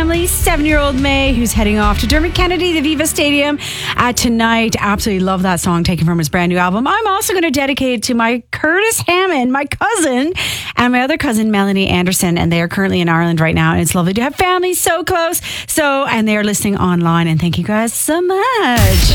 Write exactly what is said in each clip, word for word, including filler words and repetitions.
family. Seven-year-old May, who's heading off to Dermot Kennedy, the Viva Stadium uh, tonight. Absolutely love that song taken from his brand new album. I'm also going to dedicate it to my Curtis Hammond, my cousin, and my other cousin, Melanie Anderson. And they are currently in Ireland right now. And it's lovely to have family so close. So, and they are listening online. And thank you guys so much.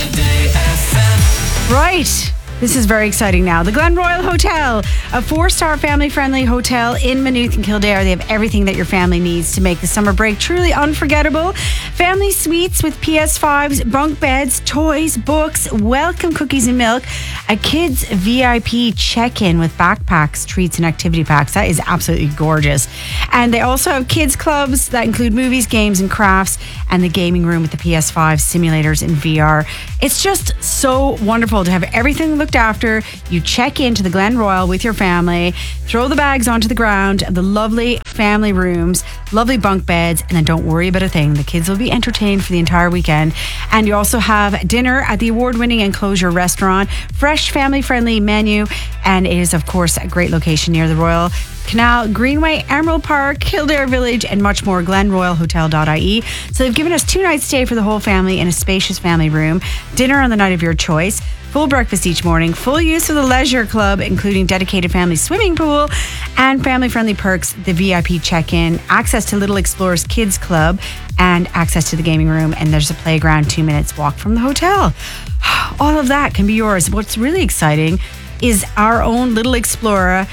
Right. This is very exciting now. The Glen Royal Hotel, a four-star family-friendly hotel in Maynooth and Kildare. They have everything that your family needs to make the summer break truly unforgettable. Family suites with P S fives, bunk beds, toys, books, welcome cookies and milk, a kids V I P check-in with backpacks, treats and activity packs. That is absolutely gorgeous. And they also have kids clubs that include movies, games and crafts, and the gaming room with the P S five simulators and V R. It's just so wonderful to have everything looked after. You check into the Glen Royal with your family, throw the bags onto the ground, the lovely family rooms, lovely bunk beds, and then don't worry about a thing. The kids will be entertained for the entire weekend. And you also have dinner at the award-winning Enclosure restaurant, fresh family-friendly menu, and it is of course a great location near the Royal Canal, Greenway, Emerald Park, Kildare Village, and much more. glen royal hotel dot I E. So they've given us two nights stay for the whole family in a spacious family room, dinner on the night of your choice, full breakfast each morning, full use of the leisure club, including dedicated family swimming pool, and family-friendly perks, the V I P check-in, access to Little Explorers Kids Club, and access to the gaming room, and there's a playground two minutes walk from the hotel. All of that can be yours. What's really exciting is our own Little Explorer,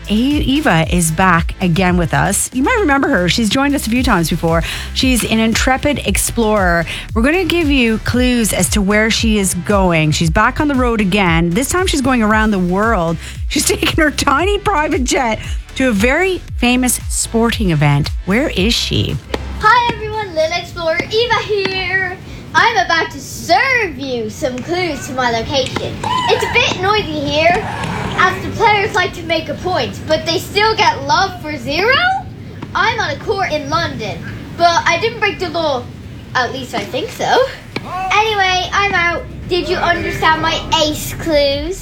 Eva, is back again with us. You might remember her. She's joined us a few times before. She's an intrepid explorer. We're going to give you clues as to where she is going. She's back on the road again. This time she's going around the world. She's taking her tiny private jet to a very famous sporting event. Where is she? Hi everyone, Little Explorer Eva here. I'm about to serve you some clues to my location. It's a bit noisy here, as the players like to make a point, but they still get love for zero? I'm on a court in London, but I didn't break the law. At least I think so. Anyway, I'm out. Did you understand my ace clues?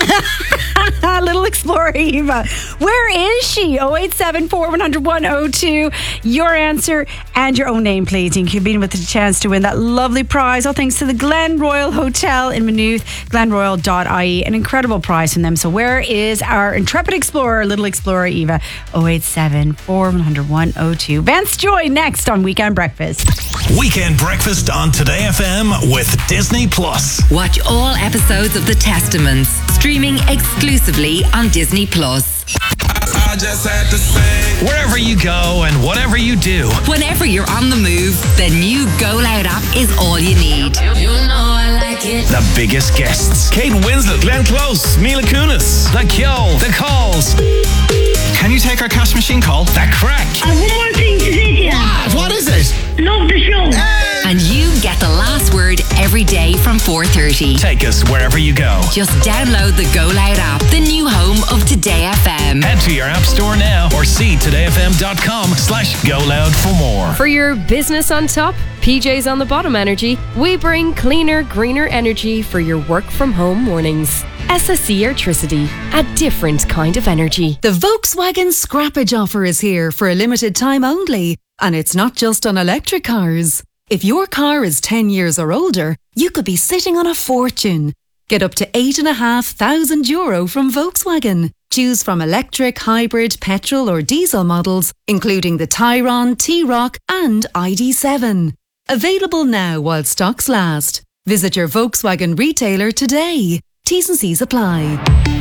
Little Explorer Eva. Where is she? oh eight seven four, one hundred, one oh two. Your answer and your own name, please. And you've been with the chance to win that lovely prize. All thanks to the Glen Royal Hotel in Maynooth, glen royal dot I E. An incredible prize from them. So where is our intrepid explorer, Little Explorer Eva? oh eight seven four, one hundred, one oh two. Vance Joy next on Weekend Breakfast. Weekend Breakfast on Today F M with Disney Plus. Watch all episodes of The Testaments, streaming exclusively on Disney Plus. I just had to say, wherever you go and whatever you do, whenever you're on the move, the new Go Loud app is all you need. You know I like it. The biggest guests: Kate Winslet, Glenn Close, Mila Kunis, The Kyo, The Calls. Can you take our cash machine call? The Crack. I've one more thing to say to you. What? What is it? Love the show. Hey! And you get the last word every day from four thirty. Take us wherever you go. Just download the Go Loud app, the new home of Today F M. Head to your app store now or see today f m dot com slash go loud for more. For your business on top, P J's on the bottom energy, we bring cleaner, greener energy for your work from home mornings. S S E Airtricity, a different kind of energy. The Volkswagen Scrappage offer is here for a limited time only. And it's not just on electric cars. If your car is ten years or older, you could be sitting on a fortune. Get up to eight and a half thousand euro from Volkswagen. Choose from electric, hybrid, petrol or diesel models, including the Tayron, T-Roc and I D seven. Available now while stocks last. Visit your Volkswagen retailer today. T's and C's apply.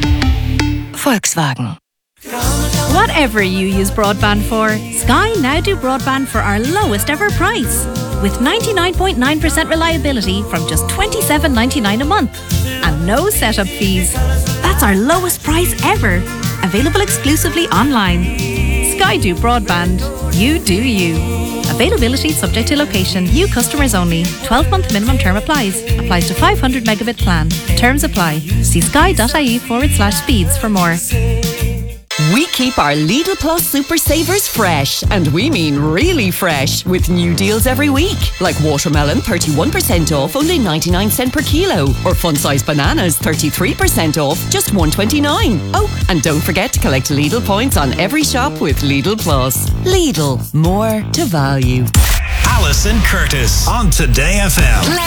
Volkswagen. Whatever you use broadband for, Sky now do broadband for our lowest ever price. With ninety-nine point nine percent reliability from just twenty-seven ninety-nine a month. And no setup fees. That's our lowest price ever. Available exclusively online. Sky do broadband. You do you. Availability subject to location. New customers only. twelve month minimum term applies. Applies to five hundred megabit plan. Terms apply. See sky.ie forward slash speeds for more. We keep our Lidl Plus Super Savers fresh, and we mean really fresh, with new deals every week. Like watermelon, thirty-one percent off, only ninety-nine cents per kilo. Or fun-sized bananas, thirty-three percent off, just one twenty-nine. Oh, and don't forget to collect Lidl points on every shop with Lidl Plus. Lidl, more to value. Alice Alison Curtis on Today F M.